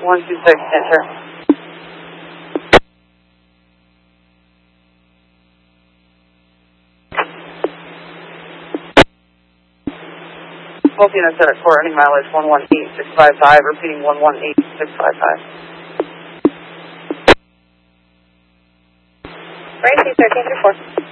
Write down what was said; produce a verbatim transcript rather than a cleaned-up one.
one two six, enter. Smoke unit set at four, running mileage one one eight six five five, repeating one one eight six five five. Right, thirteen through four.